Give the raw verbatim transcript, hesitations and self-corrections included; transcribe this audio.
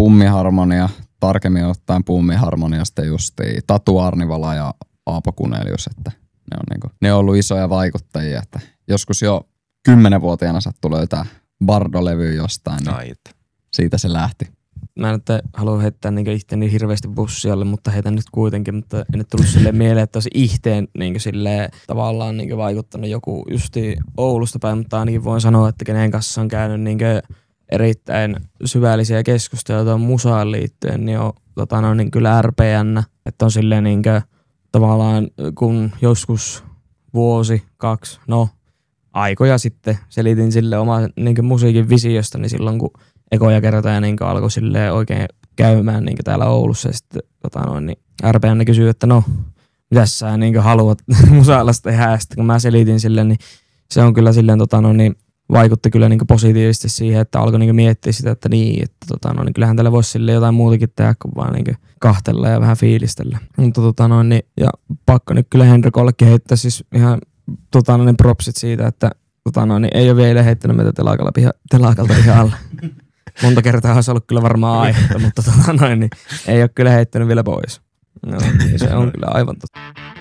Pummiharmonia, tarkemmin ottaen Pummiharmonia sitten justiin Tatu Arnivala ja Aapo Kunelius, että ne on, niinku, ne on ollut isoja vaikuttajia, että joskus jo kymmenvuotiaana sattui löytää Bardo-levyä jostain, niin siitä se lähti. Mä en nyt halua heittää niinku ihteni hirveästi bussialle, mutta heitän nyt kuitenkin, mutta en nyt tullut silleen mieleen, että olisi ihteen niinku silleen tavallaan niinku vaikuttanut joku justi Oulusta päin, mutta ainakin voin sanoa, että kenen kanssa on käynyt niinku erittäin syvällisiä keskusteluita musaan liittyen, niin on tota, no, niin kyllä R P N, että on silleen niinku tavallaan kun joskus vuosi, kaksi, no aikoja sitten selitin sille oman niinku musiikin visiosta, niin silloin kun ekoja kertoja niin alkoi silleen oikein käymään niin täällä Oulussa ja sitten tota noin, niin R P N kysyi, että no, mitäs sä niin haluat musaalasta tehdä ja sitten kun mä selitin silleen, niin se on kyllä silleen tota noin, niin vaikutti kyllä niin positiivisesti siihen, että alkoi niin miettiä sitä, että niin, että tota noin, niin kyllähän tällä voisi silleen jotain muutakin tehdä kuin vaan niin kahtella ja vähän fiilistellä. Mutta tota noin, niin, ja pakko nyt kyllä Henrikollekin heittää siis ihan tota noin, propsit siitä, että tota noin, niin ei ole vielä heittänyt meitä telakalta, telakalta ihan alle. Monta kertaa olisi ollut kyllä varmaan aihetta, mutta tota noin, niin ei ole kyllä heittänyt vielä pois. No, se on kyllä aivan totta.